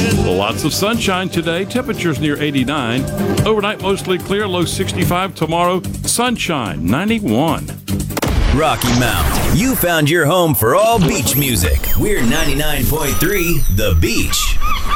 Lots of sunshine today. Temperatures near 89. Overnight, mostly clear. Low 65. Tomorrow, sunshine, 91. Rocky Mount, you found your home for all beach music. We're 99.3 The Beach.